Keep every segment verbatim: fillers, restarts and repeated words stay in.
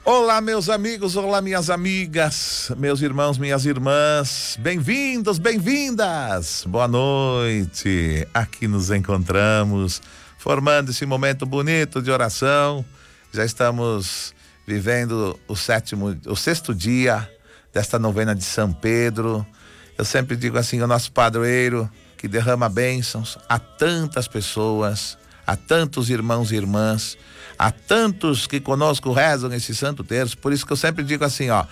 Olá, meus amigos, olá, minhas amigas, meus irmãos, minhas irmãs, bem-vindos, bem-vindas, boa noite. Aqui nos encontramos, formando esse momento bonito de oração. Já estamos vivendo o sétimo, o sexto dia desta novena de São Pedro. Eu sempre digo assim, o nosso padroeiro que derrama bênçãos a tantas pessoas, a tantos irmãos e irmãs, há tantos que conosco rezam esse Santo Terço. Por isso que eu sempre digo assim, ó,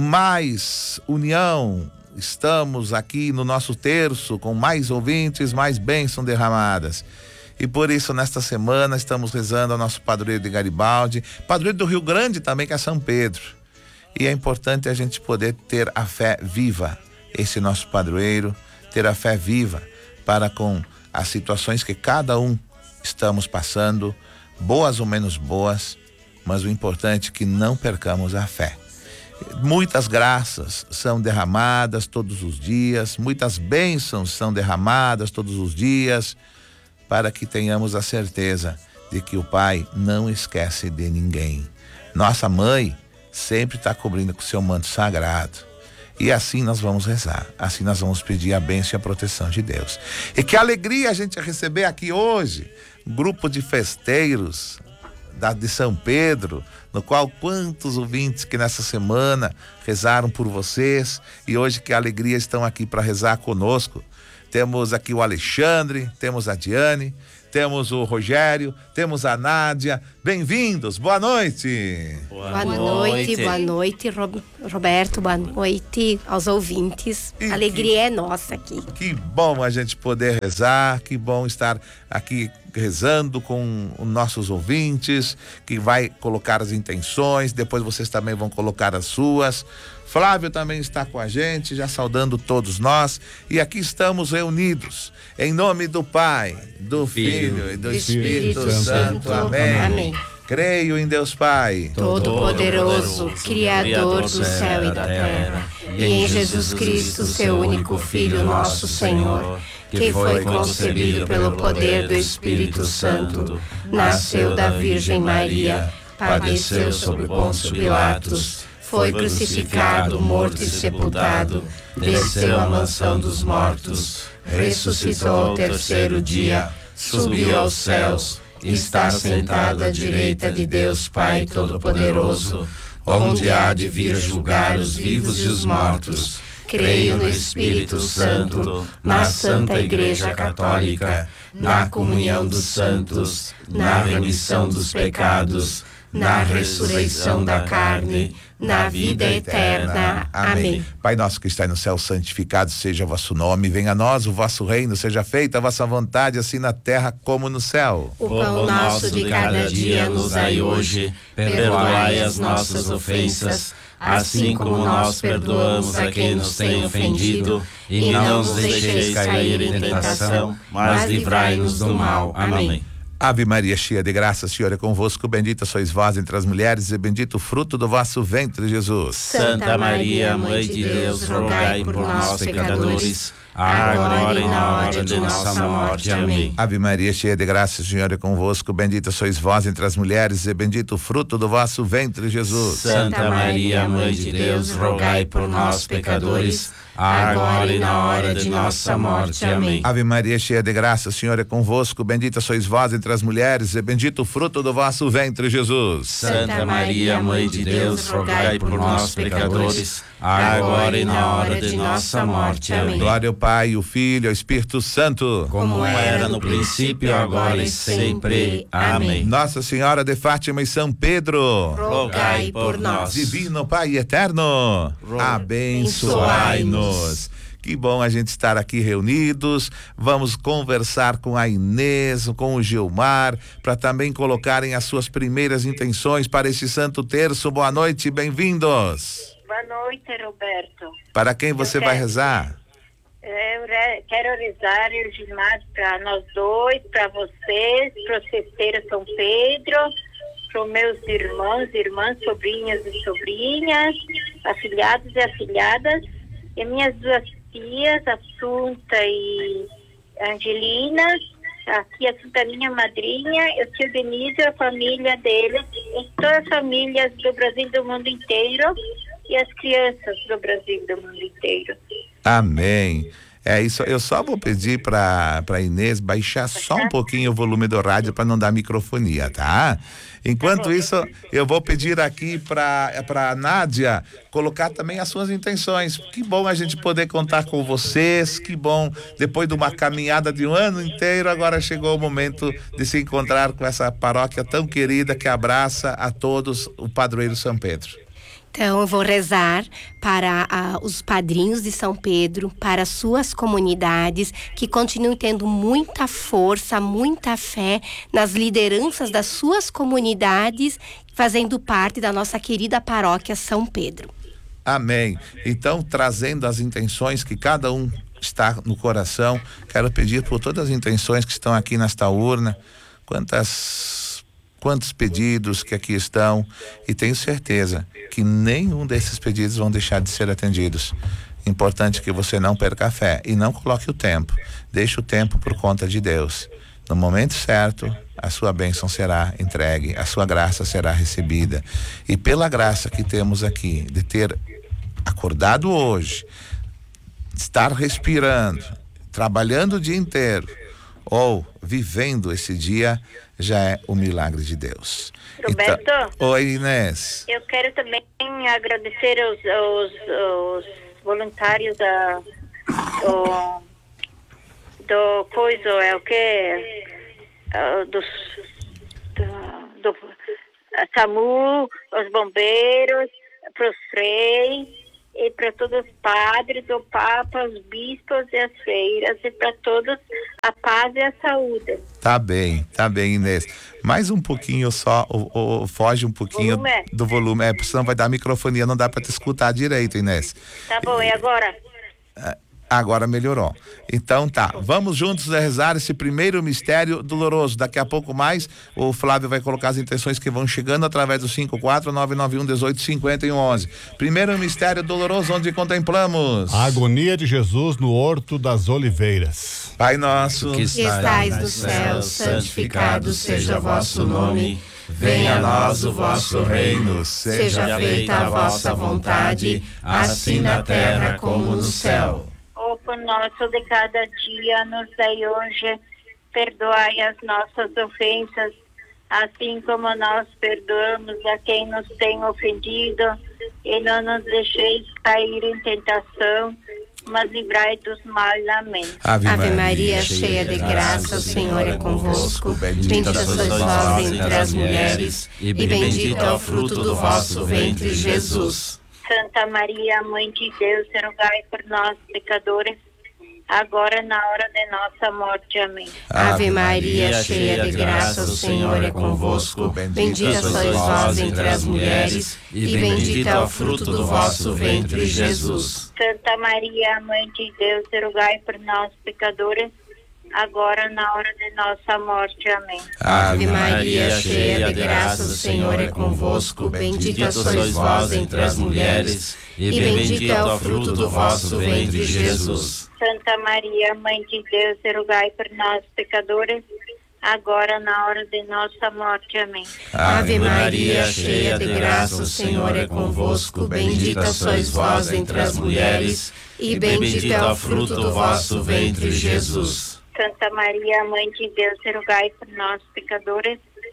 mais união, estamos aqui no nosso terço com mais ouvintes, mais bênçãos derramadas. E por isso nesta semana estamos rezando ao nosso padroeiro de Garibaldi, padroeiro do Rio Grande também, que é São Pedro. E é importante a gente poder ter a fé viva, esse nosso padroeiro, ter a fé viva para com as situações que cada um estamos passando, boas ou menos boas, mas o importante é que não percamos a fé. Muitas graças são derramadas todos os dias, muitas bênçãos são derramadas todos os dias, para que tenhamos a certeza de que o Pai não esquece de ninguém. Nossa mãe sempre está cobrindo com o seu manto sagrado. E assim nós vamos rezar, assim nós vamos pedir a bênção e a proteção de Deus. E que alegria a gente receber aqui hoje um grupo de festeiros da, de São Pedro, no qual quantos ouvintes que nessa semana rezaram por vocês e hoje que alegria estão aqui para rezar conosco. Temos aqui o Alexandre, temos a Diane, temos o Rogério, temos a Nádia. Bem-vindos, boa noite. Boa, boa noite, boa noite, Roberto, boa noite aos ouvintes. A alegria que, é nossa aqui. Que bom a gente poder rezar, que bom estar aqui rezando com os nossos ouvintes, que vai colocar as intenções, depois vocês também vão colocar as suas. Flávio também está com a gente, já saudando todos nós, e aqui estamos reunidos, em nome do Pai, do Filho, Filho e do Espírito, Espírito Santo. Santo. Amém. Amém. Creio em Deus Pai, Todo-Poderoso, Criador do céu e da terra, e em Jesus Cristo, seu único Filho, nosso Senhor, que foi concebido pelo poder do Espírito Santo, nasceu da Virgem Maria, padeceu sob Pôncio Pilatos, foi crucificado, morto e sepultado, desceu à mansão dos mortos, ressuscitou ao terceiro dia, subiu aos céus, está sentado à direita de Deus Pai Todo-Poderoso, onde há de vir julgar os vivos e os mortos. Creio no Espírito Santo, na Santa Igreja Católica, na comunhão dos santos, na remissão dos pecados, na ressurreição da carne, na vida eterna. Amém. Pai nosso que está no céu, santificado seja o vosso nome, venha a nós o vosso reino, seja feita a vossa vontade, assim na terra como no céu. O pão nosso de cada dia nos dai hoje, perdoai as nossas ofensas, assim como nós perdoamos a quem nos tem ofendido, e não nos deixeis cair em tentação, mas livrai-nos do mal. Amém. Ave Maria, cheia de graça, o Senhor é convosco, bendita sois vós entre as mulheres e bendito o fruto do vosso ventre, Jesus. Santa Maria, Mãe de Deus, rogai por nós, pecadores, agora e na hora de nossa morte. Amém. Ave Maria, cheia de graça, o Senhor é convosco, bendita sois vós entre as mulheres e bendito o fruto do vosso ventre, Jesus. Santa Maria, Mãe de Deus, rogai por nós, pecadores, agora e na hora de nossa morte. Amém. Ave Maria, cheia de graça, o Senhor é convosco, bendita sois vós entre as mulheres e bendito o fruto do vosso ventre, Jesus. Santa Maria, Mãe de Deus, rogai por nós, pecadores, agora e na hora de nossa morte. Amém. Glória ao Pai, ao Filho e ao Espírito Santo, como era no princípio, agora e sempre. Amém. Nossa Senhora de Fátima e São Pedro, rogai por nós. Divino Pai eterno, abençoai-nos. Que bom a gente estar aqui reunidos. Vamos conversar com a Inês, com o Gilmar, para também colocarem as suas primeiras intenções para esse Santo Terço. Boa noite, bem-vindos. Boa noite, Roberto. Para quem você eu vai quero, rezar? Eu re, quero rezar o Gilmar para nós dois, para vocês, para o Cesteiro São Pedro, para os meus irmãos, irmãs, sobrinhas e sobrinhas, afilhados e afilhadas, e minhas duas tias, Assunta e Angelina, aqui assim da minha madrinha, o tio Benício, a família dele, e todas as famílias do Brasil e do mundo inteiro, e as crianças do Brasil e do mundo inteiro. Amém. É isso, eu só vou pedir para para Inês baixar só um pouquinho o volume do rádio para não dar microfonia, tá? Enquanto isso, eu vou pedir aqui para para Nádia colocar também as suas intenções. Que bom a gente poder contar com vocês, que bom, depois de uma caminhada de um ano inteiro, agora chegou o momento de se encontrar com essa paróquia tão querida que abraça a todos o padroeiro São Pedro. Então, eu vou rezar para ah, os padrinhos de São Pedro, para suas comunidades, que continuem tendo muita força, muita fé nas lideranças das suas comunidades, fazendo parte da nossa querida paróquia São Pedro. Amém. Então, trazendo as intenções que cada um está no coração, quero pedir por todas as intenções que estão aqui nesta urna, quantas... Quantos pedidos que aqui estão, e tenho certeza que nenhum desses pedidos vão deixar de ser atendidos. Importante que você não perca a fé e não coloque o tempo. Deixe o tempo por conta de Deus. No momento certo, a sua bênção será entregue, a sua graça será recebida. E pela graça que temos aqui, de ter acordado hoje, estar respirando, trabalhando o dia inteiro, ou vivendo esse dia, já é o milagre de Deus. Roberto? Então, oi, Inês. Eu quero também agradecer aos, aos, aos voluntários da, do, do coisa, é o que? Uh, dos, do, do SAMU, os bombeiros, para os freis, e para todos os padres, o Papa, os bispos e as freiras, e para todos a paz e a saúde. Tá bem, tá bem, Inês. Mais um pouquinho só, ou, ou, foge um pouquinho volume. do volume, é, porque senão vai dar microfonia, não dá para te escutar direito, Inês. Tá bom, e agora? Agora melhorou. Então tá, vamos juntos rezar esse primeiro mistério doloroso. Daqui a pouco mais, o Flávio vai colocar as intenções que vão chegando através do cinco quatro nove nove um um oito cinco um um. Primeiro mistério doloroso, onde contemplamos a agonia de Jesus no Horto das Oliveiras. Pai nosso, que estais no céu, santificado seja o vosso nome. Venha a nós o vosso reino, seja feita a vossa vontade, assim na terra como no céu. O pão nosso de cada dia nos dai hoje, perdoai as nossas ofensas, assim como nós perdoamos a quem nos tem ofendido, e não nos deixeis cair em tentação, mas livrai dos males. Amém. Ave, Ave Maria, cheia de graça, o Senhor é convosco. Bendita sois vós entre as mulheres, e bendito é o fruto do vosso ventre, Jesus. Santa Maria, Mãe de Deus, rogai por nós, pecadores, agora na hora de nossa morte. Amém. Ave Maria, cheia de graça, o Senhor é convosco. Bendita sois vós entre as mulheres, e bendito é o fruto do vosso ventre, Jesus. Santa Maria, Mãe de Deus, rogai por nós, pecadores, agora na hora de nossa morte. Amém. Ave Maria, cheia de graça, o Senhor é convosco. Bendita sois vós entre as mulheres, e bendito é o fruto do vosso ventre, Jesus. Santa Maria, Mãe de Deus, rogai por nós, pecadores, agora na hora de nossa morte. Amém. Ave Maria, cheia de graça, o Senhor é convosco. Bendita sois vós entre as mulheres, e bendito é o fruto do vosso ventre, Jesus. Santa Maria, Mãe de Deus, rogai por nós, pecadores,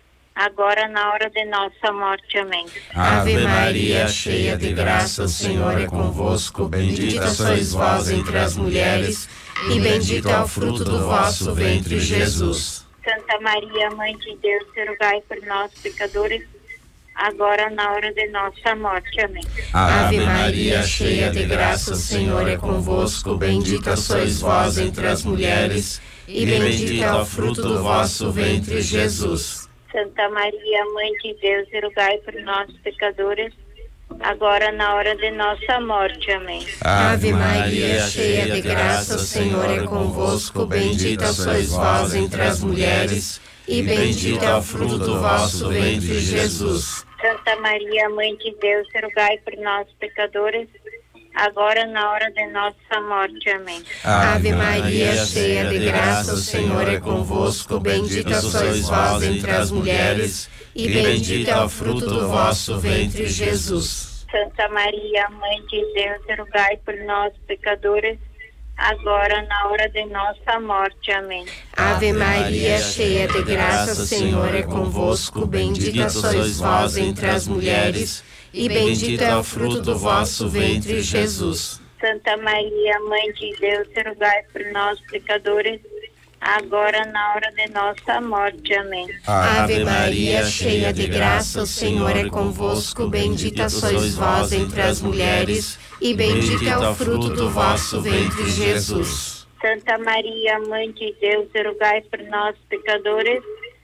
agora na hora de nossa morte. Amém. Ave Maria, cheia de graça, o Senhor é convosco. Bendita sois vós entre as mulheres, e bendito é o fruto do vosso ventre, Jesus. Santa Maria, Mãe de Deus, rogai por nós, pecadores, agora na hora de nossa morte. Amém. Ave Maria, cheia de graça, o Senhor é convosco. Bendita sois vós entre as mulheres, e bendito é o fruto do vosso ventre, Jesus. Santa Maria, Mãe de Deus, rogai por nós, pecadores, agora na hora de nossa morte. Amém. Ave Maria, cheia de graça, o Senhor é convosco. Bendita sois vós entre as mulheres, e bendito é o fruto do vosso ventre, Jesus. Santa Maria, Mãe de Deus, rogai por nós, pecadores, agora na hora de nossa morte. Amém. Ave Maria, cheia de graça, o Senhor é convosco. Bendita sois vós entre as mulheres, e bendito é o fruto do vosso ventre, Jesus. Santa Maria, Mãe de Deus, rogai por nós, pecadores, agora na hora de nossa morte. Amém. Ave Maria, cheia de graça, o Senhor é convosco. Bendita sois vós entre as mulheres, e bendito é o fruto do vosso ventre, Jesus. Santa Maria, Mãe de Deus, rogai por nós, pecadores, agora na hora de nossa morte. Amém. Ave Maria, cheia de graça, o Senhor é convosco. Bendita sois vós entre as mulheres, e bendito é o fruto do vosso ventre, Jesus. Santa Maria, Mãe de Deus, rogai por nós, pecadores,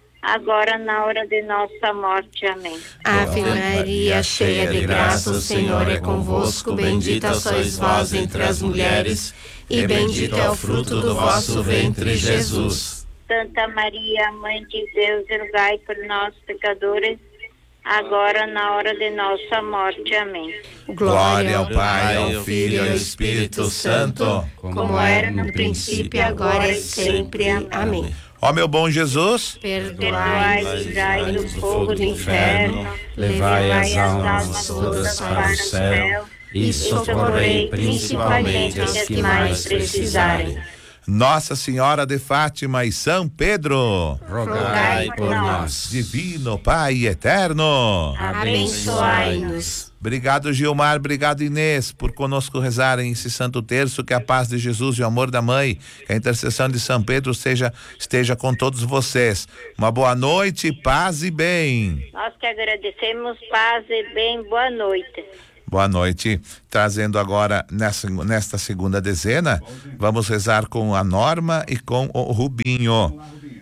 agora na hora de nossa morte. Amém. Ave Maria, cheia de graça, o Senhor é convosco. Bendita sois vós entre as mulheres, e bendito é o fruto do vosso ventre, Jesus. Santa Maria, Mãe de Deus, rogai por nós, pecadores, agora na hora de nossa morte. Amém. Glória ao Pai, ao Filho e ao Espírito Santo, como era no princípio, agora e sempre. Amém. Ó meu bom Jesus, perdoai, livrai do fogo do inferno, levai as almas todas para o céu e socorrei principalmente as que mais precisarem. Nossa Senhora de Fátima e São Pedro, rogai por nós. Divino Pai eterno, abençoai-nos. Obrigado, Gilmar, obrigado, Inês, por conosco rezarem esse Santo Terço. Que a paz de Jesus e o amor da Mãe, que a intercessão de São Pedro seja, esteja com todos vocês. Uma boa noite, paz e bem. Nós que agradecemos, paz e bem, boa noite. Boa noite. Trazendo agora, nessa, nesta segunda dezena, vamos rezar com a Norma e com o Rubinho.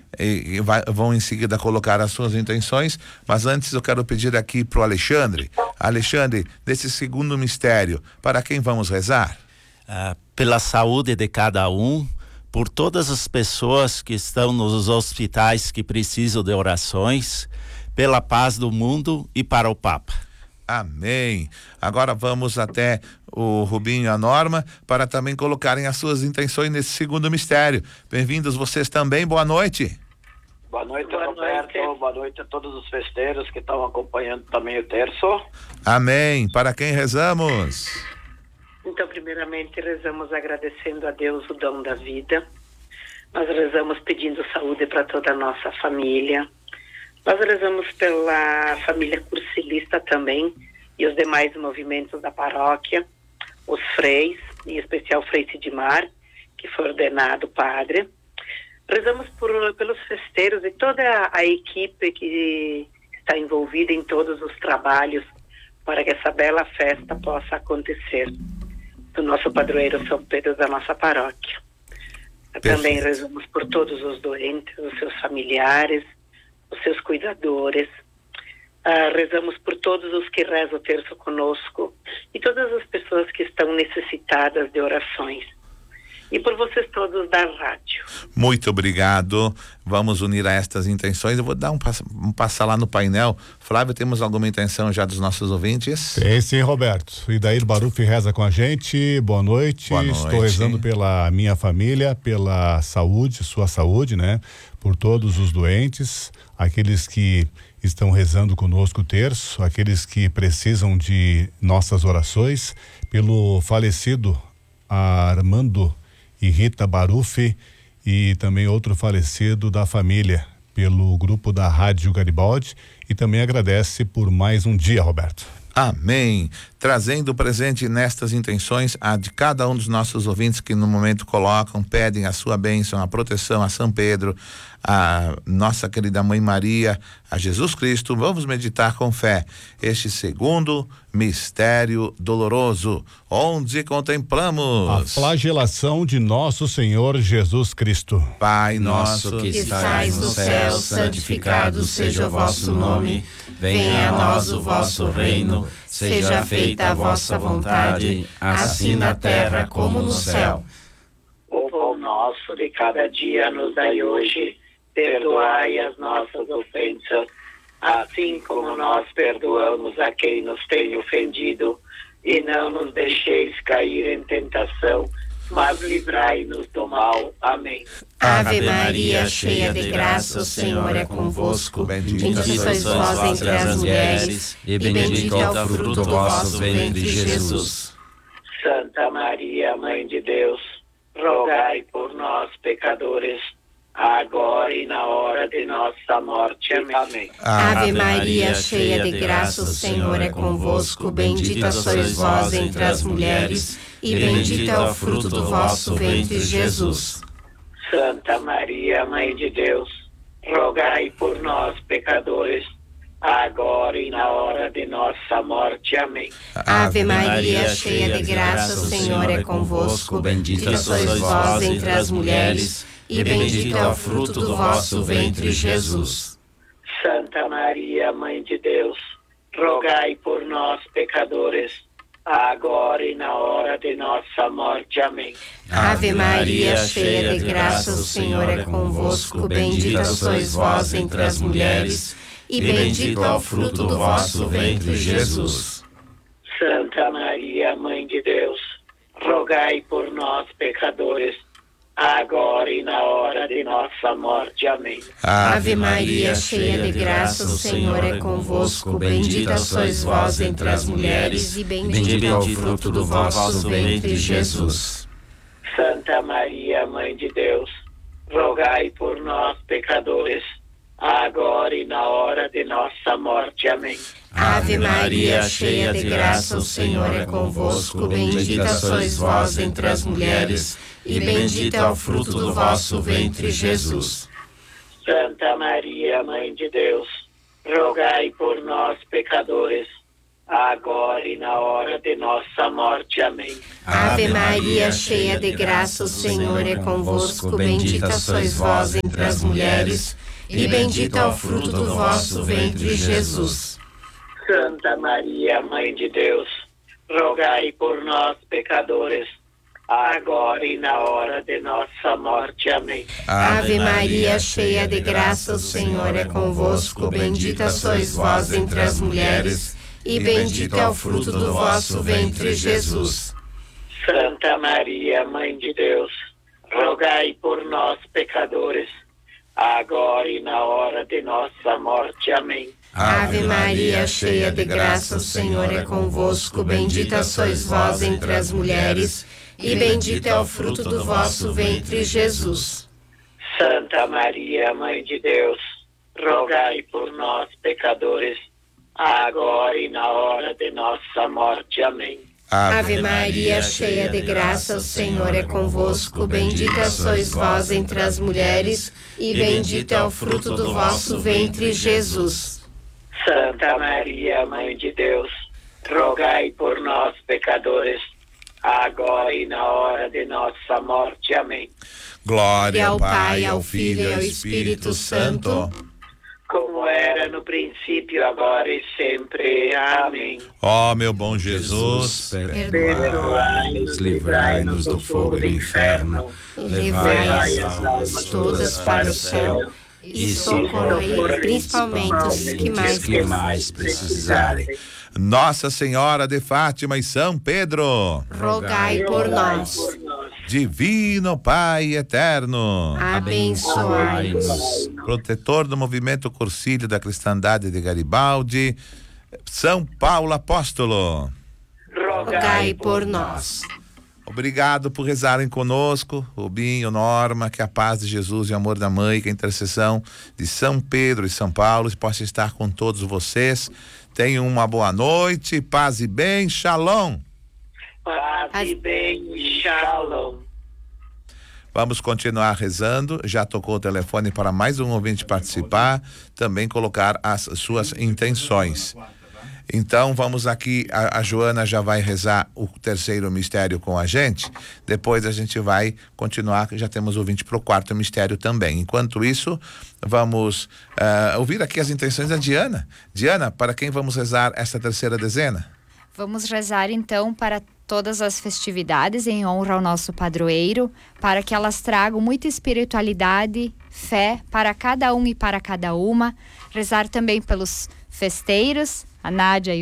E, e vai, vão em seguida colocar as suas intenções, mas antes eu quero pedir aqui pro Alexandre. Alexandre, desse segundo mistério, para quem vamos rezar? Ah, pela saúde de cada um, por todas as pessoas que estão nos hospitais que precisam de orações, pela paz do mundo e para o Papa. Amém. Agora vamos até o Rubinho e a Norma para também colocarem as suas intenções nesse segundo mistério. Bem-vindos vocês também, boa noite. Boa noite, boa Roberto. Noite. Boa noite a todos os festeiros que estão acompanhando também o terço. Amém. Para quem rezamos? Então, primeiramente, rezamos agradecendo a Deus o dom da vida. Nós rezamos pedindo saúde para toda a nossa família. Nós rezamos pela família cursilista também e os demais movimentos da paróquia, os freis, em especial o Frei Sidmar, que foi ordenado padre. Rezamos por, pelos festeiros e toda a, a equipe que está envolvida em todos os trabalhos para que essa bela festa possa acontecer do nosso padroeiro São Pedro da nossa paróquia. Perfeito. Também rezamos por todos os doentes, os seus familiares, os seus cuidadores. Uh, rezamos por todos os que rezam o terço conosco e todas as pessoas que estão necessitadas de orações. E por vocês todos da rádio. Muito obrigado. Vamos unir a estas intenções. Eu vou dar um, pass um passar lá no painel. Flávio, temos alguma intenção já dos nossos ouvintes? Tem sim, Roberto. Idair Baruf reza com a gente. Boa noite. Boa noite. Estou rezando pela minha família, pela saúde, sua saúde, né? Por todos os doentes, aqueles que estão rezando conosco o terço, aqueles que precisam de nossas orações, pelo falecido Armando e Rita Baruf e também outro falecido da família, pelo grupo da Rádio Garibaldi, e também agradece por mais um dia, Roberto. Amém. Trazendo presente nestas intenções a de cada um dos nossos ouvintes que no momento colocam, pedem a sua bênção, a proteção a São Pedro, a nossa querida Mãe Maria, a Jesus Cristo. Vamos meditar com fé este segundo mistério doloroso, onde contemplamos a flagelação de nosso Senhor Jesus Cristo. Pai nosso que estais no céu, santificado seja o vosso nome. Venha a nós o vosso reino. Seja feita a vossa vontade, assim na terra como no céu. O pão nosso de cada dia nos dai hoje. Perdoai as nossas ofensas, assim como nós perdoamos a quem nos tem ofendido. e não nos deixeis cair em tentação, mas livrai-nos do mal. Amém. Ave Maria, cheia de graça, o Senhor é convosco. Bendita sois vós entre as mulheres, e bendito é o fruto do vosso ventre, Jesus. Santa Maria, Mãe de Deus, rogai por nós, pecadores, agora e na hora de nossa morte. Amém. Ave Maria, cheia de graça, o Senhor é convosco. Bendita sois vós entre as mulheres, e bendito é o fruto do vosso ventre, Jesus. Santa Maria, Mãe de Deus, rogai por nós, pecadores, agora e na hora de nossa morte. Amém. Ave Maria, cheia de graça, o Senhor é convosco. Bendita sois vós entre as mulheres, e bendito é o fruto do vosso ventre, Jesus. Santa Maria, Mãe de Deus, rogai por nós, pecadores, agora e na hora de nossa morte. Amém. Ave Maria, cheia de graça, o Senhor é convosco. Bendita sois vós entre as mulheres, e bendito é o fruto do vosso ventre, Jesus. Santa Maria, Mãe de Deus, rogai por nós, pecadores, agora e na hora de nossa morte. Amém. Ave Maria, cheia de graça, o Senhor é convosco. Bendita sois vós entre as mulheres, e bendito é o fruto do vosso ventre, Jesus. Santa Maria, Mãe de Deus, rogai por nós, pecadores, agora e na hora de nossa morte. Amém. Ave Maria, cheia de graça, o Senhor é convosco. Bendita sois vós entre as mulheres, e bendito é o fruto do vosso ventre, Jesus. Santa Maria, Mãe de Deus, rogai por nós, pecadores, agora e na hora de nossa morte. Amém. Ave Maria, cheia de graça, o Senhor é convosco. Bendita sois vós entre as mulheres, e bendito é o fruto do vosso ventre, Jesus. Santa Maria, Mãe de Deus, rogai por nós, pecadores, agora e na hora de nossa morte. Amém. Ave Maria, cheia de graça, o Senhor é convosco. Bendita sois vós entre as mulheres, e bendito é o fruto do vosso ventre, Jesus. Santa Maria, Mãe de Deus, rogai por nós, pecadores, agora e na hora de nossa morte. Amém. Ave Maria, cheia de graça, o Senhor é convosco. Bendita sois vós entre as mulheres, e bendito é o fruto do vosso ventre, Jesus. Santa Maria, Mãe de Deus, rogai por nós, pecadores, agora e na hora de nossa morte. Amém. Ave Maria, cheia de graça, o Senhor é convosco. Bendita sois vós entre as mulheres, e bendito é o fruto do vosso ventre, Jesus. Santa Maria, Mãe de Deus, rogai por nós, pecadores, agora e na hora de nossa morte. Amém. Glória ao Pai, ao Filho e ao Espírito Santo, como era no princípio, agora e sempre. Amém. Ó meu bom Jesus, perdoai-nos, livrai-nos do fogo do inferno, levai as almas todas para o céu, e socorrei principalmente os que mais, que mais precisarem. Nossa Senhora de Fátima e São Pedro, rogai por nós. Divino Pai eterno, abençoai-nos. Protetor do movimento Cursilho da Cristandade de Garibaldi, São Paulo Apóstolo, rogai por nós. Obrigado por rezarem conosco, Rubinho, Norma, que a paz de Jesus e o amor da Mãe, que a intercessão de São Pedro e São Paulo possa estar com todos vocês. Tenham uma boa noite, paz e bem, shalom. Paz e bem, shalom. Vamos continuar rezando. Já tocou o telefone para mais um ouvinte participar, também colocar as suas intenções. Então vamos aqui, a, a Joana já vai rezar o terceiro mistério com a gente, depois a gente vai continuar, já temos ouvinte para o quarto mistério também. Enquanto isso, vamos uh, ouvir aqui as intenções da Diana. Diana, para quem vamos rezar esta terceira dezena? Vamos rezar então para todas as festividades em honra ao nosso padroeiro, para que elas tragam muita espiritualidade, fé para cada um e para cada uma. Rezar também pelos festeiros, a Nádia e o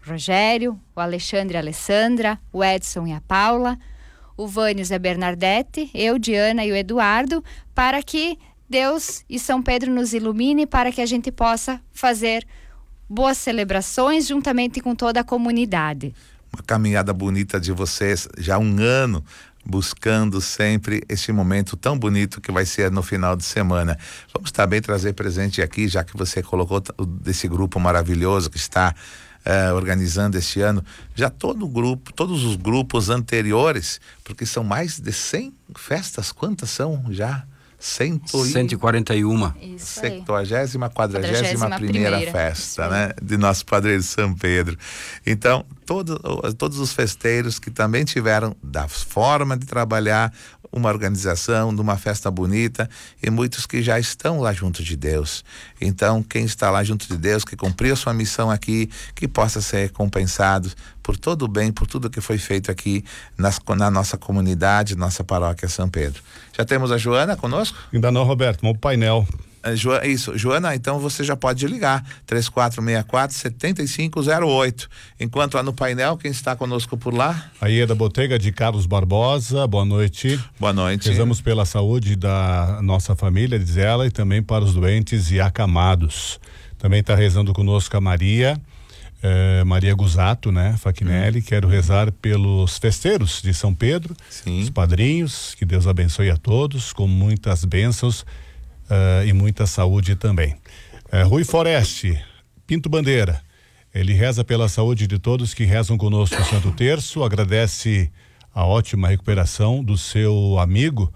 Rogério, o Alexandre e a Alessandra, o Edson e a Paula, o Vânios e a Bernadette, eu, Diana e o Eduardo, para que Deus e São Pedro nos ilumine para que a gente possa fazer boas celebrações juntamente com toda a comunidade. Uma caminhada bonita de vocês, já há um ano, buscando sempre esse momento tão bonito que vai ser no final de semana. Vamos também trazer presente aqui, já que você colocou desse grupo maravilhoso que está uh, organizando este ano, já todo o grupo, todos os grupos anteriores, porque são mais de cem festas, quantas são já? Cento e... cento e quarenta e um. Septuagésima, quadragésima primeira festa, né? De nosso padroeiro São Pedro. Então, todo, todos os festeiros que também tiveram da forma de trabalhar uma organização de uma festa bonita e muitos que já estão lá junto de Deus. Então, quem está lá junto de Deus, que cumpriu a sua missão aqui, que possa ser recompensado por todo o bem, por tudo que foi feito aqui nas, na nossa comunidade, nossa paróquia São Pedro. Já temos a Joana conosco? Ainda não, Roberto, no painel. Jo, isso, Joana, então você já pode ligar, três quatro seis quatro, sete cinco zero oito. Enquanto lá no painel, quem está conosco por lá? A Ieda Botega de Carlos Barbosa, boa noite. Boa noite. Rezamos pela saúde da nossa família, diz ela, e também para os doentes e acamados. Também está rezando conosco a Maria, eh, Maria Gusato, né, Faquinelli. Hum. Quero rezar pelos festeiros de São Pedro, Sim. os padrinhos, que Deus abençoe a todos, com muitas bênçãos. Uh, e muita saúde também. Uh, Rui Foreste, Pinto Bandeira, ele reza pela saúde de todos que rezam conosco o Santo Terço, agradece a ótima recuperação do seu amigo,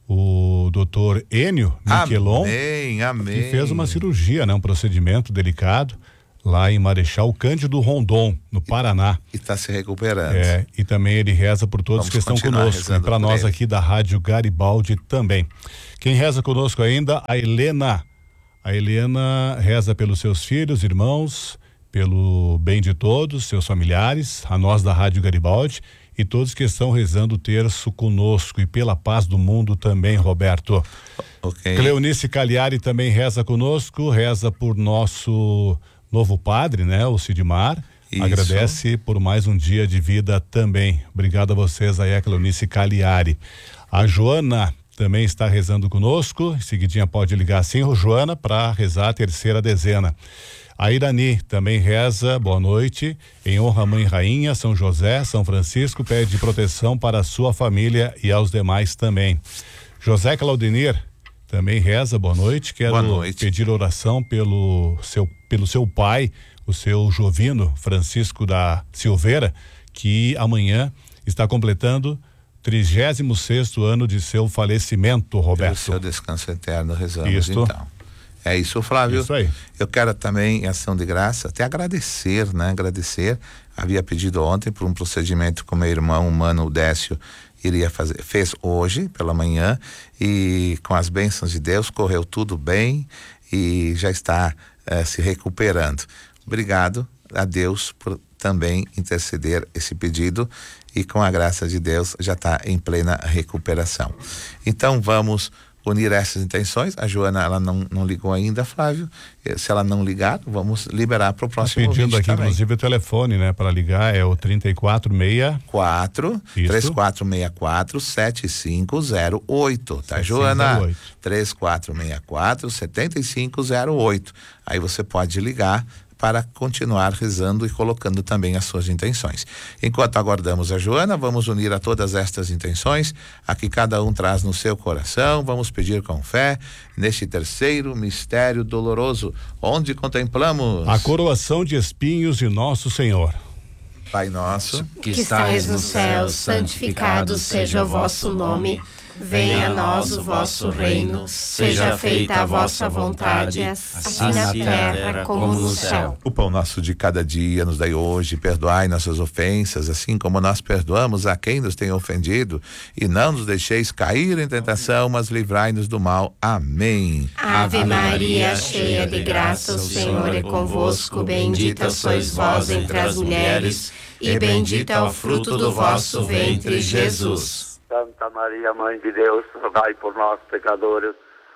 o doutor Enio Miquelon, amém, amém. que fez uma cirurgia, né, um procedimento delicado lá em Marechal Cândido Rondon, no Paraná. E está se recuperando. É, e também ele reza por todos Vamos que estão conosco, e para nós ele. aqui da Rádio Garibaldi também. Quem reza conosco ainda, a Helena. A Helena reza pelos seus filhos, irmãos, pelo bem de todos, seus familiares, a nós da Rádio Garibaldi e todos que estão rezando o terço conosco e pela paz do mundo também, Roberto. Okay. Cleonice Cagliari também reza conosco, reza por nosso novo padre, né, o Sidmar. Isso. Agradece por mais um dia de vida também. Obrigado a vocês aí, a Cleonice Cagliari. A Joana também está rezando conosco. Em seguidinha pode ligar sim, Joana, para rezar a terceira dezena. A Irani também reza, boa noite, em honra à Mãe Rainha, São José, São Francisco, pede proteção para a sua família e aos demais também. José Claudinir também reza, boa noite, quero boa noite. pedir oração pelo seu, pelo seu pai, o seu Jovino Francisco da Silveira, que amanhã está completando trigésimo sexto ano de seu falecimento, Roberto. Pelo seu descanso eterno, rezamos Isto. então. É isso, Flávio. Isso aí. Eu quero também, em ação de graça, até agradecer, né? Agradecer. Havia pedido ontem por um procedimento com meu irmão, o Mano Décio, iria fazer, fez hoje pela manhã e com as bênçãos de Deus correu tudo bem e já está eh, se recuperando. Obrigado a Deus por também interceder esse pedido e com a graça de Deus já está em plena recuperação. Então vamos unir essas intenções. A Joana, ela não, não ligou ainda, Flávio. Se ela não ligar, vamos liberar para o próximo ouvinte. Pedindo aqui, também. inclusive, o telefone, né? Para ligar é o trinta e quatro seis quatro, três quatro seis quatro, sete cinco zero oito, tá, Joana? três quatro seis quatro, sete cinco zero oito. Aí você pode ligar para continuar rezando e colocando também as suas intenções. Enquanto aguardamos a Joana, vamos unir a todas estas intenções, a que cada um traz no seu coração, vamos pedir com fé, neste terceiro mistério doloroso, onde contemplamos a coroação de espinhos de Nosso Senhor. Pai nosso, que estais no céu, santificado seja o vosso nome. Venha a nós o vosso reino, seja feita a vossa vontade, assim na terra como no céu. O pão nosso de cada dia nos dai hoje, perdoai nossas ofensas, assim como nós perdoamos a quem nos tem ofendido, e não nos deixeis cair em tentação, mas livrai-nos do mal. Amém. Ave Maria, cheia de graça, o Senhor é convosco, bendita sois vós entre as mulheres, e bendito é o fruto do vosso ventre, Jesus. Santa Maria, Mãe de Deus, rogai por nós, pecadores,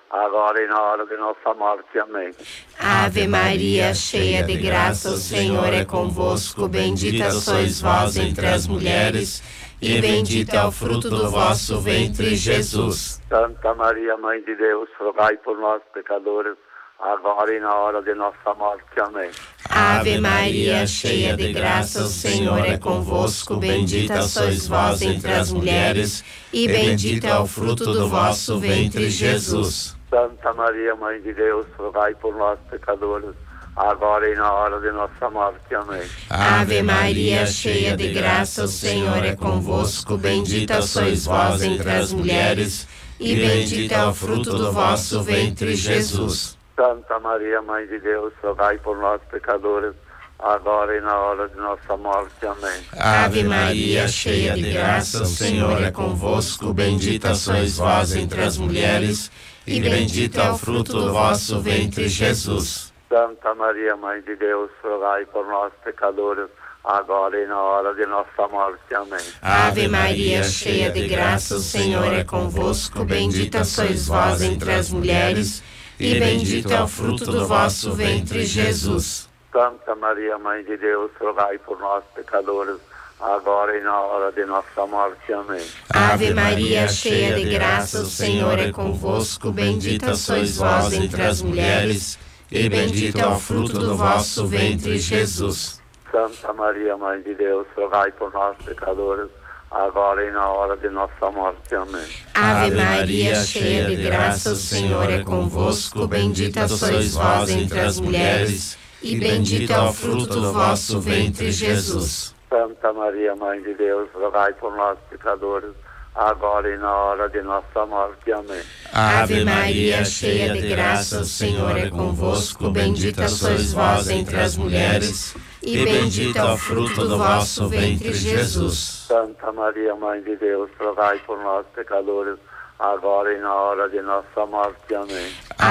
agora e na hora de nossa morte. Amém. Ave Maria, cheia de graça, o Senhor é convosco. Bendita sois vós entre as mulheres, e bendito é o fruto do vosso ventre, Jesus. Santa Maria, Mãe de Deus, rogai por nós, pecadores, agora e na hora de nossa morte. Amém. Ave Maria, cheia de graça, o Senhor é convosco. Bendita sois vós entre as mulheres, e bendito é o fruto do vosso ventre, Jesus. Santa Maria, Mãe de Deus, rogai por nós, pecadores, agora e na hora de nossa morte. Amém. Ave Maria, cheia de graça, o Senhor é convosco. Bendita sois vós entre as mulheres, e bendito é o fruto do vosso ventre, Jesus. Santa Maria, Mãe de Deus, rogai por nós, pecadores, agora e na hora de nossa morte. Amém. Ave Maria, cheia de graça, o Senhor é convosco. Bendita sois vós entre as mulheres, e bendito é o fruto do vosso ventre, Jesus. Santa Maria, Mãe de Deus, rogai por nós, pecadores, agora e na hora de nossa morte. Amém. Ave Maria, cheia de graça, o Senhor é convosco. Bendita sois vós entre as mulheres, e bendito é o fruto do vosso ventre, Jesus. Santa Maria, Mãe de Deus, rogai por nós, pecadores, agora e na hora de nossa morte. Amém. Ave Maria, cheia de graça, o Senhor é convosco. Bendita sois vós entre as mulheres, e bendito é o fruto do vosso ventre, Jesus. Santa Maria, Mãe de Deus, rogai por nós, pecadores, agora e na hora de nossa morte. Amém. Ave Maria, cheia de graça, o Senhor é convosco. Bendita sois vós entre as mulheres, e bendito é o fruto do vosso ventre, Jesus. Santa Maria, Mãe de Deus, rogai por nós, pecadores, agora e na hora de nossa morte. Amém. Ave Maria, cheia de graça, o Senhor é convosco. Bendita sois vós entre as mulheres, e bendito é o fruto do vosso ventre, Jesus. Santa Maria, Mãe de Deus, rogai por nós, pecadores, agora e na hora de nossa morte. Amém.